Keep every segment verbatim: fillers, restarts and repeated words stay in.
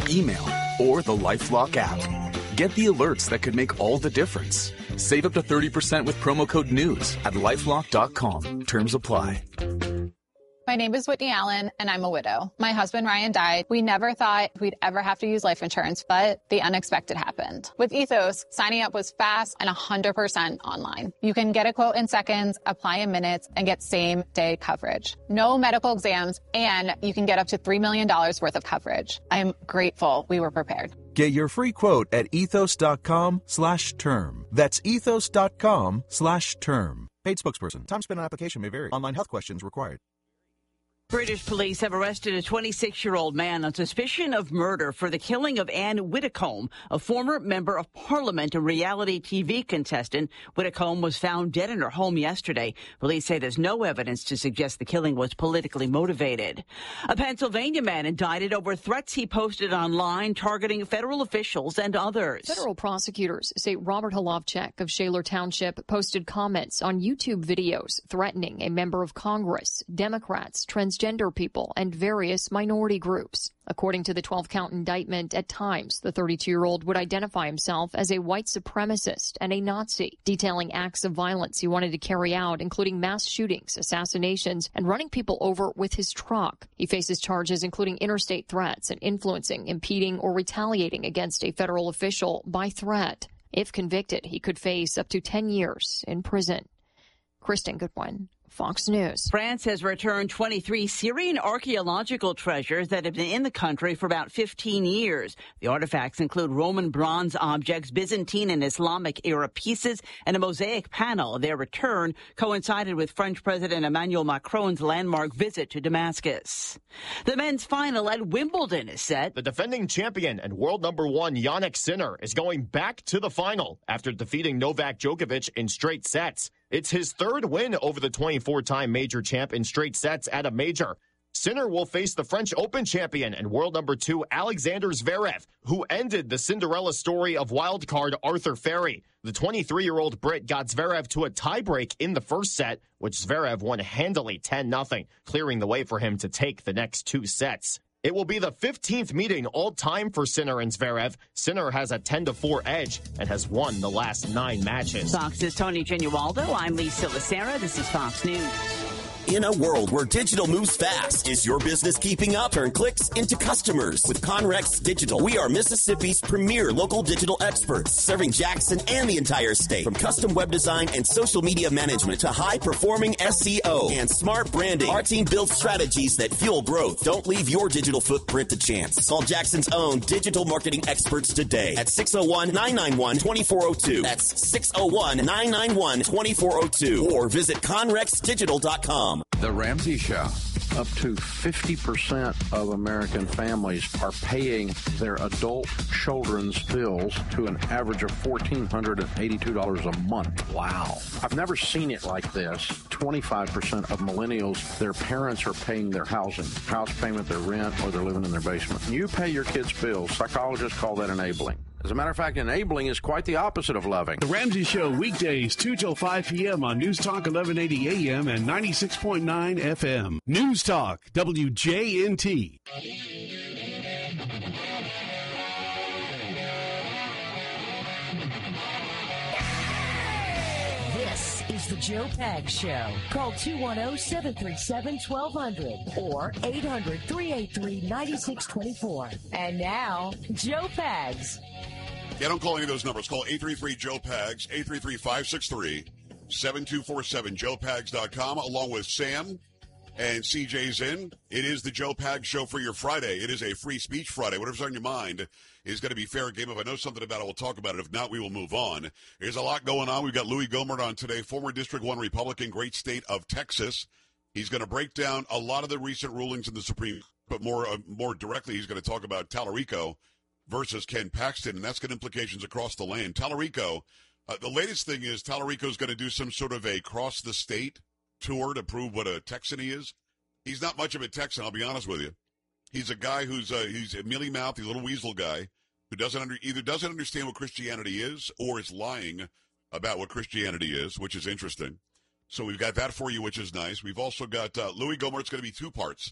email, or the LifeLock app. Get the alerts that could make all the difference. Save up to thirty percent with promo code NEWS at lifelock dot com. Terms apply. My name is Whitney Allen, and I'm a widow. My husband, Ryan, died. We never thought we'd ever have to use life insurance, but the unexpected happened. With Ethos, signing up was fast and one hundred percent online. You can get a quote in seconds, apply in minutes, and get same-day coverage. No medical exams, and you can get up to three million dollars worth of coverage. I am grateful we were prepared. Get your free quote at ethos.com slash term. That's ethos.com slash term. Paid spokesperson. Time spent on application may vary. Online health questions required. British police have arrested a twenty-six-year-old man on suspicion of murder for the killing of Anne Widdecombe, a former member of parliament and reality T V contestant. Widdecombe was found dead in her home yesterday. Police say there's no evidence to suggest the killing was politically motivated. A Pennsylvania man indicted over threats he posted online targeting federal officials and others. Federal prosecutors say Robert Holovchek of Shaler Township posted comments on YouTube videos threatening a member of Congress, Democrats, transgender people, and various minority groups. According to the twelve-count indictment, at times, the thirty-two-year-old would identify himself as a white supremacist and a Nazi, detailing acts of violence he wanted to carry out, including mass shootings, assassinations, and running people over with his truck. He faces charges including interstate threats and influencing, impeding, or retaliating against a federal official by threat. If convicted, he could face up to ten years in prison. Kristen Goodwin, Fox News. France has returned twenty-three Syrian archaeological treasures that have been in the country for about fifteen years. The artifacts include Roman bronze objects, Byzantine and Islamic era pieces, and a mosaic panel. Their return coincided with French President Emmanuel Macron's landmark visit to Damascus. The men's final at Wimbledon is set. The defending champion and world number one Jannik Sinner is going back to the final after defeating Novak Djokovic in straight sets. It's his third win over the twenty-four-time major champ in straight sets at a major. Sinner will face the French Open champion and world number two Alexander Zverev, who ended the Cinderella story of wildcard Arthur Ferry. The twenty-three-year-old Brit got Zverev to a tiebreak in the first set, which Zverev won handily ten nothing, clearing the way for him to take the next two sets. It will be the fifteenth meeting all-time for Sinner and Zverev. Sinner has a ten to four edge and has won the last nine matches. Fox's Tony Genualdo. I'm Lisa Lacera. This is Fox News. In a world where digital moves fast, is your business keeping up? Turn clicks into customers with Conrex Digital. We are Mississippi's premier local digital experts, serving Jackson and the entire state. From custom web design and social media management to high-performing S E O and smart branding, our team builds strategies that fuel growth. Don't leave your digital footprint to chance. Call Jackson's own digital marketing experts today at six oh one, nine nine one, two four oh two. That's six oh one, nine nine one, two four oh two. Or visit conrex digital dot com. The Ramsey Show. Up to fifty percent of American families are paying their adult children's bills to an average of one thousand four hundred eighty-two dollars a month. Wow. I've never seen it like this. twenty-five percent of millennials, their parents are paying their housing, house payment, their rent, or they're living in their basement. You pay your kids' bills. Psychologists call that enabling. As a matter of fact, enabling is quite the opposite of loving. The Ramsey Show, weekdays, two till five p.m. on News Talk eleven eighty A M and ninety-six point nine F M. News Talk, W J N T. This is the Joe Pags Show. Call two one zero, seven three seven, one two zero zero or eight hundred, three eight three, nine six two four. And now, Joe Pags. Yeah, don't call any of those numbers. Call eight three three, Joe Pags, eight three three, five six three, seven two four seven, joe pags dot com, along with Sam and C J's in. It is the Joe Pags Show for your Friday. It is a free speech Friday. Whatever's on your mind is going to be fair game. If I know something about it, we'll talk about it. If not, we will move on. There's a lot going on. We've got Louis Gohmert on today, former District one Republican, great state of Texas. He's going to break down a lot of the recent rulings in the Supreme Court, but more, uh, more directly, he's going to talk about Tallarico versus Ken Paxton, and that's got implications across the land. Tallarico, uh, the latest thing is Tallarico is going to do some sort of a cross-the-state tour to prove what a Texan he is. He's not much of a Texan, I'll be honest with you. He's a guy who's uh, he's a mealy-mouthed, a little weasel guy who doesn't under, either doesn't understand what Christianity is or is lying about what Christianity is, which is interesting. So we've got that for you, which is nice. We've also got uh, Louis Gohmert. It's going to be two parts.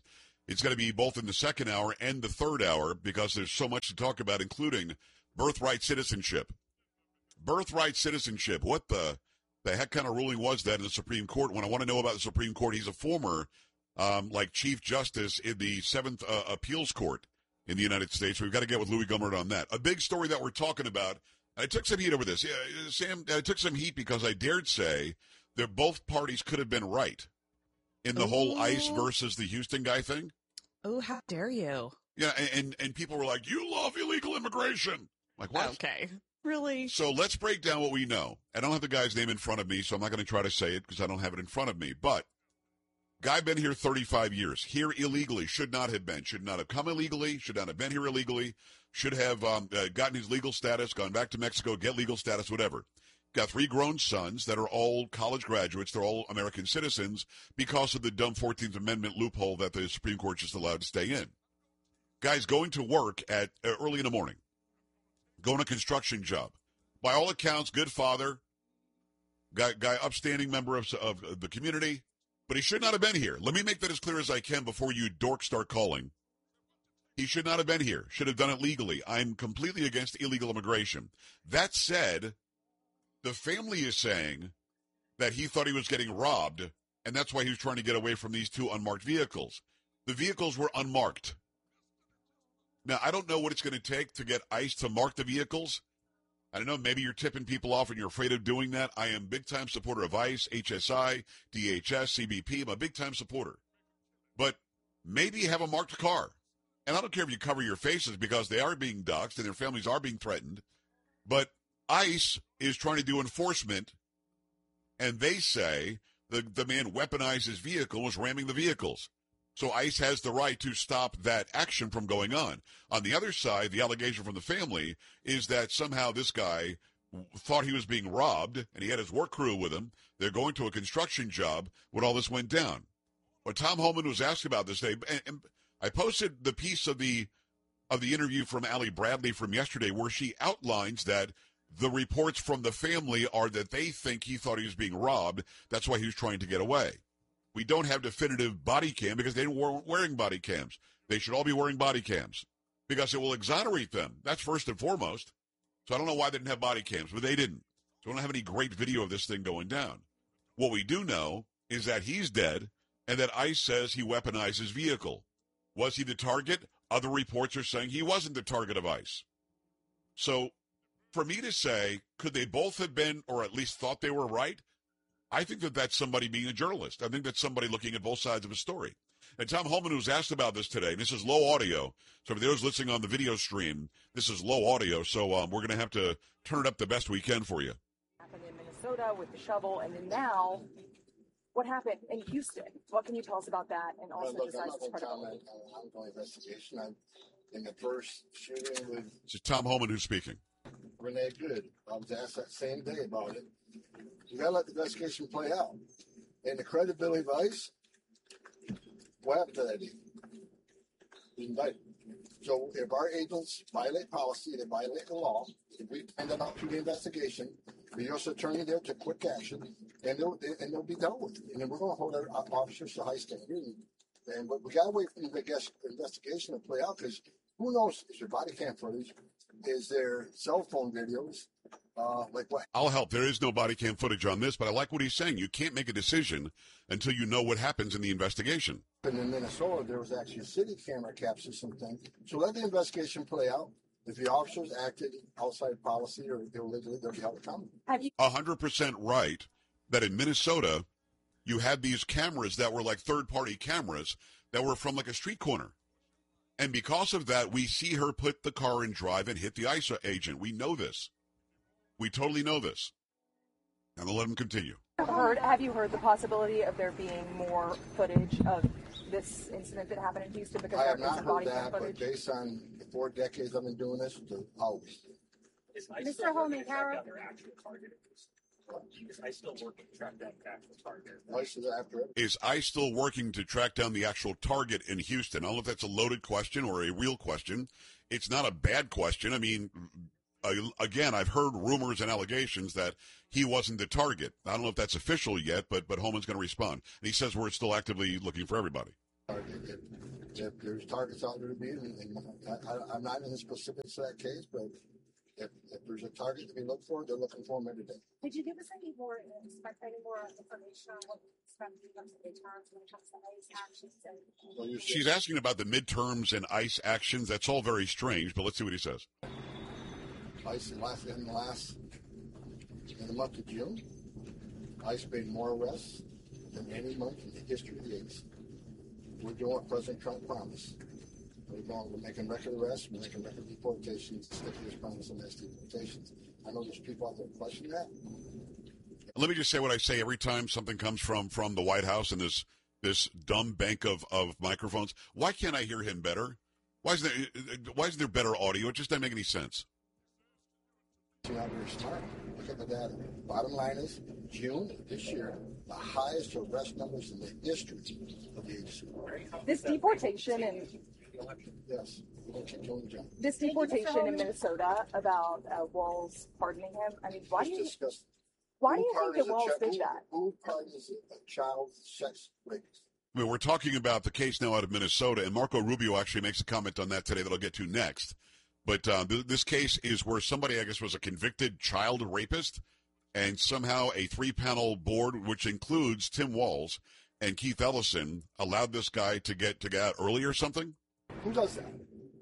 It's going to be both in the second hour and the third hour because there's so much to talk about, including birthright citizenship. Birthright citizenship. What the, the heck kind of ruling was that in the Supreme Court? When I want to know about the Supreme Court, he's a former, um, like, Chief Justice in the Seventh uh, Appeals Court in the United States. We've got to get with Louis Gohmert on that. A big story that we're talking about. I took some heat over this. Yeah, Sam, I took some heat because I dared say that both parties could have been right in the Ooh. whole ICE versus the Houston guy thing. Oh, how dare you? Yeah, and, and, and people were like, you love illegal immigration. Like, what? Okay. Really? So let's break down what we know. I don't have the guy's name in front of me, so I'm not going to try to say it because I don't have it in front of me. But guy been here thirty-five years. Here illegally. Should not have been. Should not have come illegally. Should not have been here illegally. Should have um, uh, gotten his legal status, gone back to Mexico, get legal status, whatever. Got three grown sons that are all college graduates. They're all American citizens because of the dumb fourteenth Amendment loophole that the Supreme Court just allowed to stay in. Guy's going to work at uh, early in the morning. Going to a construction job. By all accounts, good father. Guy, guy upstanding member of, of the community. But he should not have been here. Let me make that as clear as I can before you dorks start calling. He should not have been here. Should have done it legally. I'm completely against illegal immigration. That said, the family is saying that he thought he was getting robbed, and that's why he was trying to get away from these two unmarked vehicles. The vehicles were unmarked. Now, I don't know what it's going to take to get ICE to mark the vehicles. I don't know, maybe you're tipping people off and you're afraid of doing that. I am big-time supporter of ICE, H S I, D H S, C B P. I'm a big-time supporter. But maybe have a marked car. And I don't care if you cover your faces because they are being doxxed and their families are being threatened. But ICE is trying to do enforcement, and they say the, the man weaponized his vehicle, was ramming the vehicles. So ICE has the right to stop that action from going on. On the other side, the allegation from the family is that somehow this guy thought he was being robbed, and he had his work crew with him. They're going to a construction job when all this went down. Well, Tom Homan was asked about this day, and, and I posted the piece of the of the interview from Allie Bradley from yesterday where she outlines that the reports from the family are that they think he thought he was being robbed. That's why he was trying to get away. We don't have definitive body cam because they weren't wearing body cams. They should all be wearing body cams because it will exonerate them. That's first and foremost. So I don't know why they didn't have body cams, but they didn't. So we don't have any great video of this thing going down. What we do know is that he's dead and that ICE says he weaponized his vehicle. Was he the target? Other reports are saying he wasn't the target of ICE. So for me to say, could they both have been, or at least thought they were right? I think that that's somebody being a journalist. I think that's somebody looking at both sides of a story. And Tom Homan was asked about this today. This is low audio. So for those listening on the video stream, this is low audio. So um, we're going to have to turn it up the best we can for you. Happened in Minnesota with the shovel, and then now, what happened in Houston? What can you tell us about that? And also, well, look, just I'm not going to comment on an ongoing investigation. I'm in the first shooting with. This is Tom Homan who's speaking. Renee Good. I was asked that same day about it. You got to let the investigation play out. And the credibility of ICE, what happened to that dude? He's indicted. So if our agents violate policy, they violate the law, if we find them out through the investigation, the U S attorney there took quick action, and they'll, they, and they'll be dealt with. And then we're going to hold our officers to high standard. And, and but we got to wait for the investigation to play out because who knows? Is there body cam footage? Is there cell phone videos? Uh, like what? I'll help. There is no body cam footage on this, but I like what he's saying. You can't make a decision until you know what happens in the investigation. And in Minnesota, there was actually a city camera capture something. So let the investigation play out. If the officers acted outside policy or illegally, they'll be held accountable. A hundred percent right that in Minnesota, you had these cameras that were like third-party cameras that were from like a street corner. And because of that, we see her put the car in drive and hit the ICE agent. We know this. We totally know this. And I'll let him continue. Heard, have you heard the possibility of there being more footage of this incident that happened in Houston? Because I have there not is heard body cam that, footage? but based on the four decades I've been doing this, always. Mister Holman, Carol. Is ICE still working to track down the actual target? ICE is after it. Is ICE still working to track down the actual target in Houston? I don't know if that's a loaded question or a real question. It's not a bad question. I mean, uh, again, I've heard rumors and allegations that he wasn't the target. I don't know if that's official yet, but but Holman's going to respond. And he says we're still actively looking for everybody. If, if there's targets out there to be, and, and I, I, I'm not in the specifics of that case, but if, if there's a target to be looked for, they're looking for them every day. Could you give us any more, any more information on what you expect in terms of midterms, when it comes to ICE actions? And- well, she's asking about the midterms and ICE actions. That's all very strange, but let's see what he says. ICE in the last, in the last, in the month of June, ICE made more arrests than any month in the history of the ICE. We're doing what President Trump promised. We're, going, we're making record arrests, we're making record deportations, sticking his promise on mass deportations. I know there's people out there questioning that. Let me just say what I say every time something comes from, from the White House and this this dumb bank of, of microphones. Why can't I hear him better? Why isn't there, why isn't there better audio? It just doesn't make any sense. You're not very smart. Look at the data. Bottom line is, June of this year, the highest arrest numbers in the history of the agency. This deportation and yes, we'll keep doing the job. This deportation in Minnesota about uh, Walz pardoning him. I mean, why do you why do you think that Walz did that? Who pardons a child sex rapist? I mean, we're talking about the case now out of Minnesota, and Marco Rubio actually makes a comment on that today that I'll get to next. But uh, th- this case is where somebody, I guess, was a convicted child rapist, and somehow a three-panel board, which includes Tim Walz and Keith Ellison, allowed this guy to get to get out early or something? Who does that?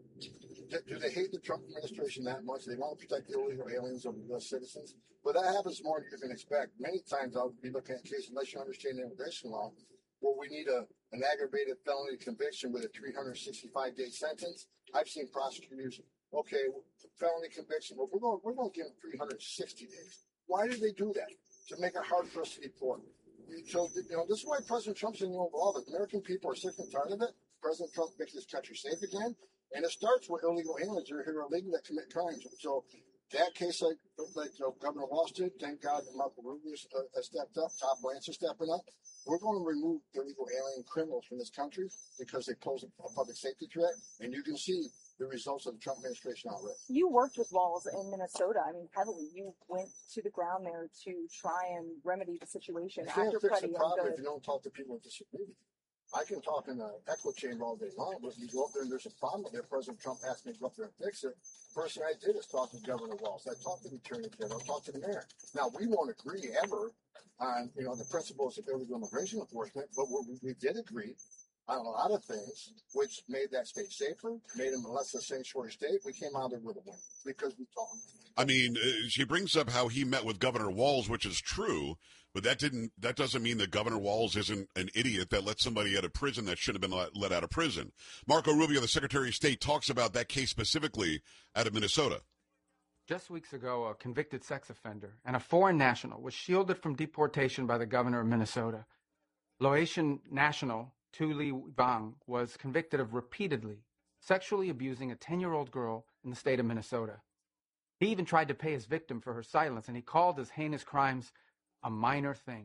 Do they hate the Trump administration that much? They want to protect the illegal aliens of U S citizens? But that happens more than you can expect. Many times I'll be looking at cases, unless you understand the immigration law, where we need a an aggravated felony conviction with a three hundred sixty-five day sentence. I've seen prosecutors, okay, felony conviction, but we're going, we're going to give them three hundred sixty days. Why did they do that? To make it hard for us to deport. So, you know, this is why President Trump's in the Oval Office. American people are sick and tired of it. President Trump makes this country safe again. And it starts with illegal aliens who are here illegally that commit crimes. So that case, like, like you know, Governor Walz did, thank God that Marco Rubio uh, stepped up, Tom Lance is stepping up. We're going to remove illegal alien criminals from this country because they pose a public safety threat. And you can see the results of the Trump administration already. You worked with Walz in Minnesota. I mean, heavily. You went to the ground there to try and remedy the situation. You can't after fix the Freddie problem and if you don't talk to people who disagree with you. I can talk in the echo chamber all day long, but if you go up there and there's a problem with it, President Trump asked me to go up there and fix it. First thing I did is talk to Governor Walz. I talked to the Attorney General, talked to the mayor. Now, we won't agree ever on, you know, the principles of illegal immigration enforcement, but we, we did agree on a lot of things, which made that state safer, made them less a sanctuary state. We came out of it with a win because we talked. I mean, uh, she brings up how he met with Governor Walz, which is true, but that didn't. That doesn't mean that Governor Walz isn't an idiot that let somebody out of prison that shouldn't have been let, let out of prison. Marco Rubio, the Secretary of State, talks about that case specifically out of Minnesota. Just weeks ago, a convicted sex offender and a foreign national was shielded from deportation by the governor of Minnesota. Laotian national Tu Ly Vang was convicted of repeatedly sexually abusing a ten-year-old girl in the state of Minnesota. He even tried to pay his victim for her silence, and he called his heinous crimes a minor thing.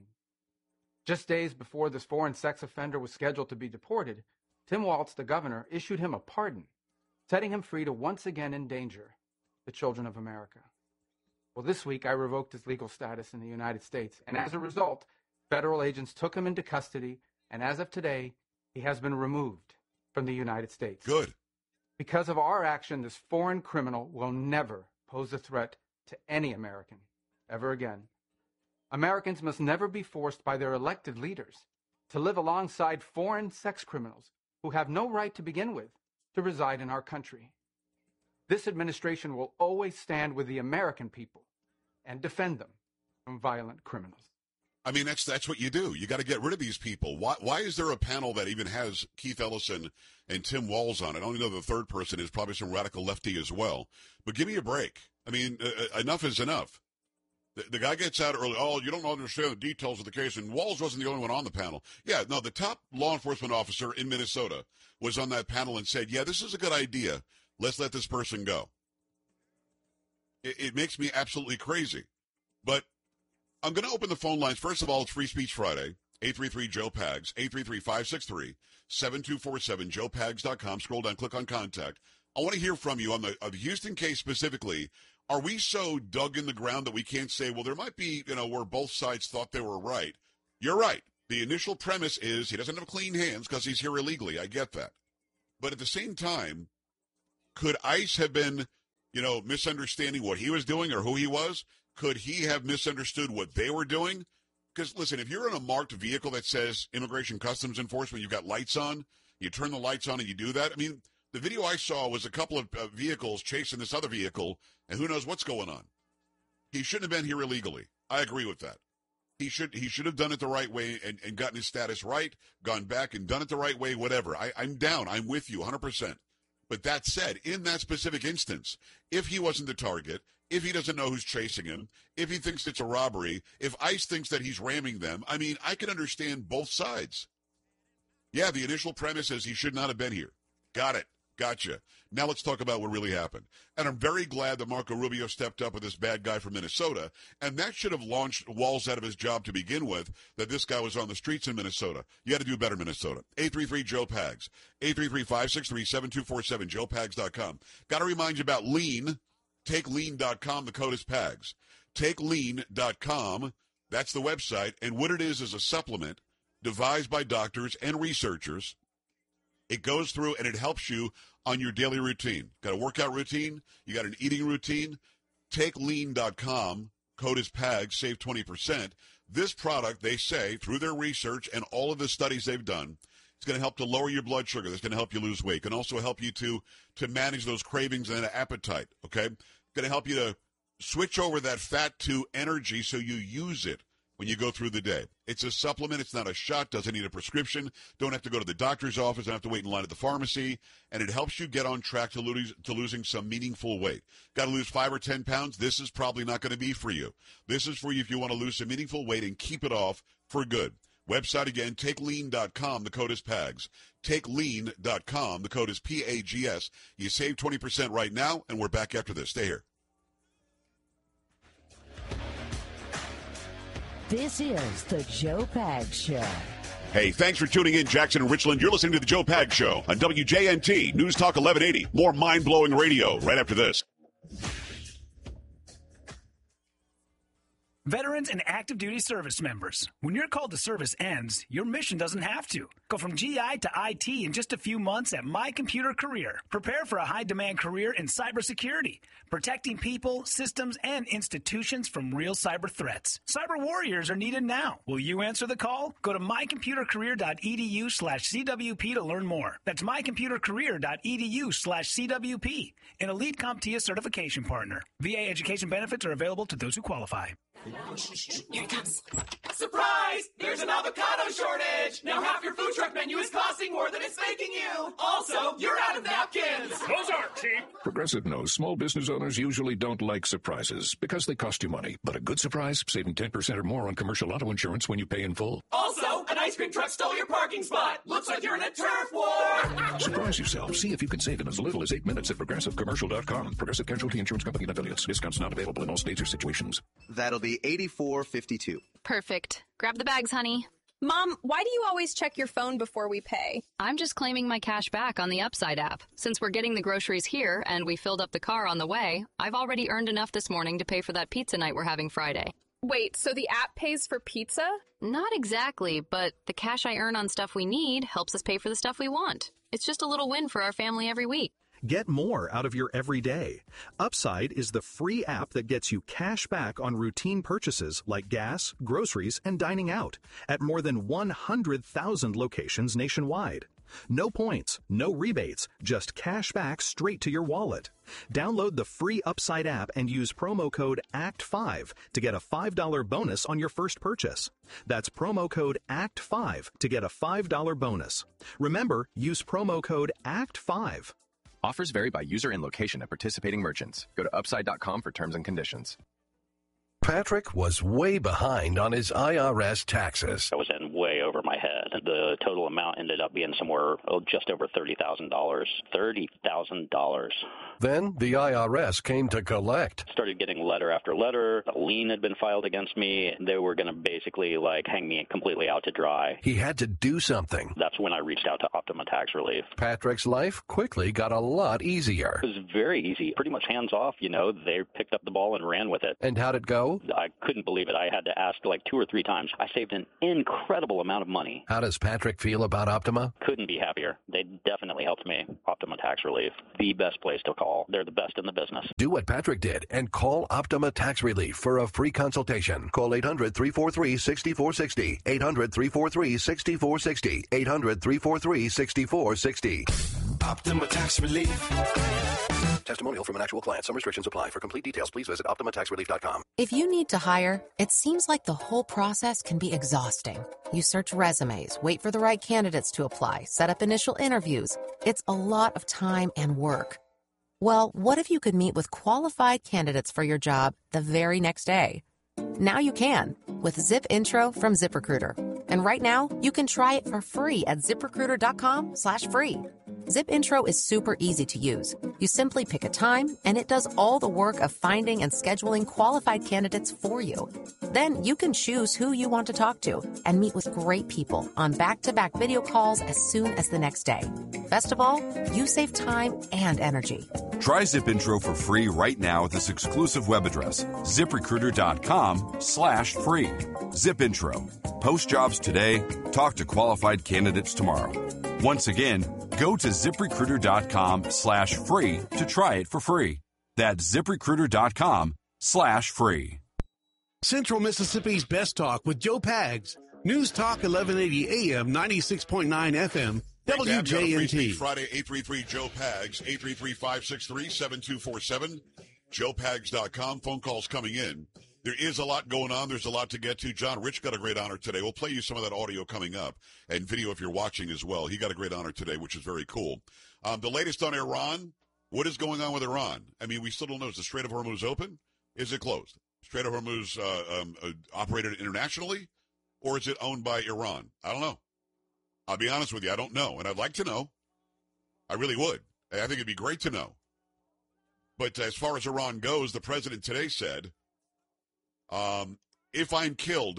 Just days before this foreign sex offender was scheduled to be deported, Tim Walz, the governor, issued him a pardon, setting him free to once again endanger the children of America. Well, this week I revoked his legal status in the United States, and as a result, federal agents took him into custody, and as of today, he has been removed from the United States. Good. Because of our action, this foreign criminal will never pose a threat to any American ever again. Americans must never be forced by their elected leaders to live alongside foreign sex criminals who have no right to begin with to reside in our country. This administration will always stand with the American people and defend them from violent criminals. I mean, that's that's what you do. You got to get rid of these people. Why why is there a panel that even has Keith Ellison and Tim Walz on it? I don't know the third person is probably some radical lefty as well. But give me a break. I mean, uh, enough is enough. The, the guy gets out early. Oh, you don't understand the details of the case. And Walz wasn't the only one on the panel. Yeah, no, the top law enforcement officer in Minnesota was on that panel and said, yeah, this is a good idea. Let's let this person go. It, it makes me absolutely crazy. But I'm going to open the phone lines. First of all, it's Free Speech Friday. eight three three Joe Pags, eight three three, five six three, seven two four seven, joe pags dot com. Scroll down, click on contact. I want to hear from you on the, on the Houston case specifically. Are we so dug in the ground that we can't say, well, there might be, you know, where both sides thought they were right? You're right. The initial premise is he doesn't have clean hands because he's here illegally. I get that. But at the same time, could ICE have been, you know, misunderstanding what he was doing or who he was? Could he have misunderstood what they were doing? Because, listen, if you're in a marked vehicle that says Immigration Customs Enforcement, you've got lights on, you turn the lights on and you do that. I mean, the video I saw was a couple of uh, vehicles chasing this other vehicle, and who knows what's going on. He shouldn't have been here illegally. I agree with that. He should he should have done it the right way and, and gotten his status right, gone back and done it the right way, whatever. I, I'm down. I'm with you one hundred percent. But that said, in that specific instance, if he wasn't the target, if he doesn't know who's chasing him, if he thinks it's a robbery, if ICE thinks that he's ramming them, I mean, I can understand both sides. Yeah, the initial premise is he should not have been here. Got it. Gotcha. Now let's talk about what really happened. And I'm very glad that Marco Rubio stepped up with this bad guy from Minnesota, and that should have launched Walz out of his job to begin with, that this guy was on the streets in Minnesota. You got to do better, Minnesota. eight three three, Joe Pags. eight three three, five six three, seven two four seven, joe pags dot com. Got to remind you about Lean. take lean dot com. The code is Pags. take lean dot com. That's the website. And what it is is a supplement devised by doctors and researchers. It goes through and it helps you on your daily routine. Got a workout routine? You got an eating routine? take lean dot com. Code is Pags. Save twenty percent. This product, they say, through their research and all of the studies they've done, it's going to help to lower your blood sugar. It's going to help you lose weight. It can also help you to, to manage those cravings and appetite, okay? It's going to help you to switch over that fat to energy so you use it when you go through the day. It's a supplement. It's not a shot. Doesn't need a prescription. Don't have to go to the doctor's office. Don't have to wait in line at the pharmacy. And it helps you get on track to, lose, to losing some meaningful weight. Got to lose five or ten pounds? This is probably not going to be for you. This is for you if you want to lose some meaningful weight and keep it off for good. Website again, take lean dot com. The code is Pags. take lean dot com. The code is P A G S. You save twenty percent right now, and we're back after this. Stay here. This is the Joe Pags Show. Hey, thanks for tuning in, Jackson and Richland. You're listening to the Joe Pags Show on W J N T, News Talk eleven eighty. More mind-blowing radio right after this. Veterans and active duty service members, when your call to service ends, your mission doesn't have to. Go from G I to I T in just a few months at My Computer Career. Prepare for a high-demand career in cybersecurity, protecting people, systems, and institutions from real cyber threats. Cyber warriors are needed now. Will you answer the call? Go to mycomputercareer.edu slash CWP to learn more. That's mycomputercareer.edu slash CWP, an elite CompTIA certification partner. V A education benefits are available to those who qualify. Here it comes. Surprise! There's an avocado shortage! Now half your food truck menu is costing more than it's making you! Also, you're out of napkins! Those aren't cheap! Progressive knows small business owners usually don't like surprises because they cost you money. But a good surprise, saving ten percent or more on commercial auto insurance when you pay in full. Also, an ice cream truck stole your parking spot! Looks like you're in a turf war! Surprise yourself. See if you can save in as little as eight minutes at progressive commercial dot com. Progressive Casualty Insurance Company and affiliates. Discounts not available in all states or situations. That'll be eighty-four fifty-two. Perfect. Grab the bags, honey. Mom, why do you always check your phone before we pay? I'm just claiming my cash back on the Upside app. Since we're getting the groceries here and we filled up the car on the way, I've already earned enough this morning to pay for that pizza night we're having Friday. Wait, so the app pays for pizza? Not exactly, but the cash I earn on stuff we need helps us pay for the stuff we want. It's just a little win for our family every week. Get more out of your everyday. Upside is the free app that gets you cash back on routine purchases like gas, groceries, and dining out at more than one hundred thousand locations nationwide. No points, no rebates, just cash back straight to your wallet. Download the free Upside app and use promo code A C T five to get a five dollars bonus on your first purchase. That's promo code A C T five to get a five dollars bonus. Remember, use promo code A C T five. Offers vary by user and location at participating merchants. Go to upside dot com for terms and conditions. Patrick was way behind on his I R S taxes. I was in way over my head. The total amount ended up being somewhere oh, just over thirty thousand dollars. thirty thousand dollars. Then the I R S came to collect. Started getting letter after letter. A lien had been filed against me. They were going to basically like hang me completely out to dry. He had to do something. That's when I reached out to Optima Tax Relief. Patrick's life quickly got a lot easier. It was very easy. Pretty much hands off, you know. They picked up the ball and ran with it. And how'd it go? I couldn't believe it. I had to ask like two or three times. I saved an incredible incredible amount of money. How does Patrick feel about Optima? Couldn't be happier. They definitely helped me. Optima Tax Relief, the best place to call. They're the best in the business. Do what Patrick did and call Optima Tax Relief for a free consultation. Call eight hundred, three four three, six four six zero. eight hundred, three four three, six four six zero. eight hundred, three four three, six four six zero. Optima Tax Relief. Testimonial from an actual client. Some restrictions apply. For complete details, please visit optima tax relief dot com. If you need to hire, it seems like the whole process can be exhausting. You search resumes, wait for the right candidates to apply, set up initial interviews. It's a lot of time and work. Well, what if you could meet with qualified candidates for your job the very next day? Now you can with Zip Intro from ZipRecruiter. And right now, you can try it for free at ziprecruiter.com slash free. Zip Intro is super easy to use. You simply pick a time, and it does all the work of finding and scheduling qualified candidates for you. Then you can choose who you want to talk to and meet with great people on back-to-back video calls as soon as the next day. Best of all, you save time and energy. Try Zip Intro for free right now at this exclusive web address, ziprecruiter.com slash free. Zip Intro. Post jobs today. Talk to qualified candidates tomorrow. Once again, go to ziprecruiter.com slash free to try it for free. That's ziprecruiter.com slash free. Central Mississippi's Best Talk with Joe Pags. News Talk eleven eighty A M, ninety-six point nine F M, W J N T. Friday, eight three three Joe Pags, eight three three, five six three, seven two four seven, joe pags dot com. Phone calls coming in. There is a lot going on. There's a lot to get to. John Rich got a great honor today. We'll play you some of that audio coming up and video if you're watching as well. He got a great honor today, which is very cool. Um, the latest on Iran. What is going on with Iran? I mean, we still don't know. Is the Strait of Hormuz open? Is it closed? Strait of Hormuz uh, um, uh, operated internationally, or is it owned by Iran? I don't know. I'll be honest with you. I don't know, and I'd like to know. I really would. I think it'd be great to know. But as far as Iran goes, the president today said, Um, if I'm killed,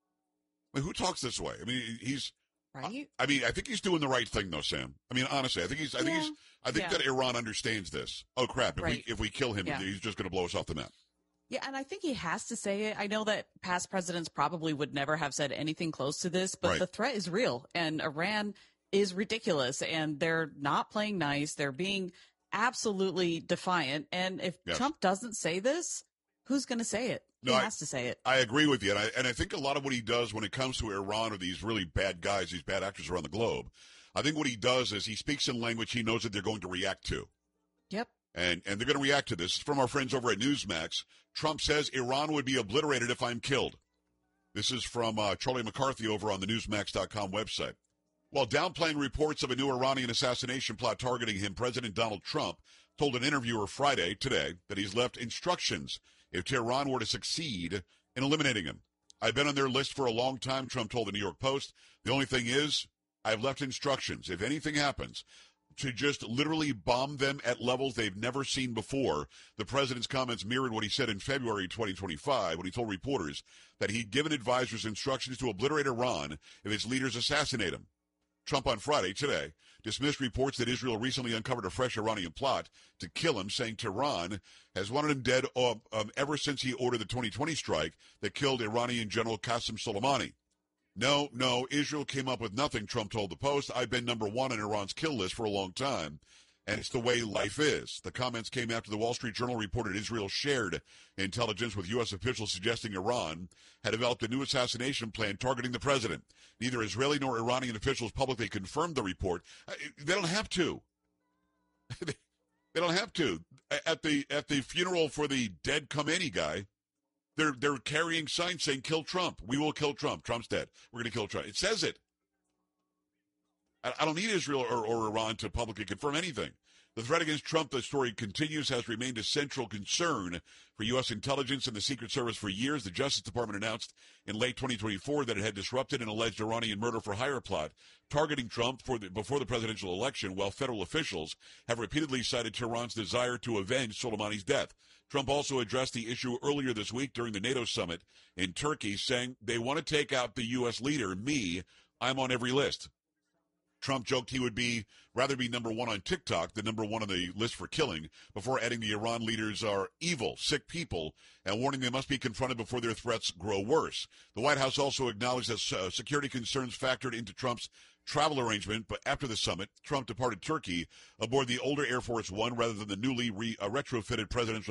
I mean, who talks this way? I mean, he's, right. I, I mean, I think he's doing the right thing, though, Sam. I mean, honestly, I think he's, I think yeah. he's, I think yeah. that Iran understands this. Oh crap! If right. we if we kill him, yeah. he's just going to blow us off the map. Yeah, and I think he has to say it. I know that past presidents probably would never have said anything close to this, but right. the threat is real, and Iran is ridiculous, and they're not playing nice. They're being absolutely defiant, and if yes. Trump doesn't say this, who's going to say it? No, he I, has to say it. I agree with you, and I, and I think a lot of what he does when it comes to Iran or these really bad guys, these bad actors around the globe, I think what he does is he speaks in language he knows that they're going to react to. Yep. And and they're going to react to this. From our friends over at Newsmax, Trump says Iran would be obliterated if I'm killed. This is from uh, Charlie McCarthy over on the newsmax dot com website. While downplaying reports of a new Iranian assassination plot targeting him, President Donald Trump told an interviewer Friday, today, that he's left instructions if Tehran were to succeed in eliminating him. I've been on their list for a long time, Trump told the New York Post. The only thing is, I've left instructions, if anything happens, to just literally bomb them at levels they've never seen before. The president's comments mirrored what he said in February twenty twenty-five when he told reporters that he'd given advisors instructions to obliterate Iran if its leaders assassinate him. Trump on Friday, today, dismissed reports that Israel recently uncovered a fresh Iranian plot to kill him, saying Tehran has wanted him dead um, um, ever since he ordered the twenty twenty strike that killed Iranian General Qasem Soleimani. No, no, Israel came up with nothing, Trump told the Post. I've been number one on Iran's kill list for a long time, and it's the way life is. The comments came after the Wall Street Journal reported Israel shared intelligence with U S officials suggesting Iran had developed a new assassination plan targeting the president. Neither Israeli nor Iranian officials publicly confirmed the report. They don't have to. They don't have to. At the at the funeral for the dead Khomeini guy, They're they're carrying signs saying, kill Trump. We will kill Trump. Trump's dead. We're going to kill Trump. It says it. I, I don't need Israel or, or Iran to publicly confirm anything. The threat against Trump, the story continues, has remained a central concern for U S intelligence and the Secret Service for years. The Justice Department announced in late twenty twenty-four that it had disrupted an alleged Iranian murder-for-hire plot targeting Trump for the, before the presidential election, while federal officials have repeatedly cited Tehran's desire to avenge Soleimani's death. Trump also addressed the issue earlier this week during the NATO summit in Turkey, saying they want to take out the U S leader, me. I'm on every list. Trump joked he would be rather be number one on TikTok than number one on the list for killing, before adding the Iran leaders are evil, sick people, and warning they must be confronted before their threats grow worse. The White House also acknowledged that uh, security concerns factored into Trump's travel arrangement, but after the summit, Trump departed Turkey aboard the older Air Force One rather than the newly re- uh, retrofitted presidential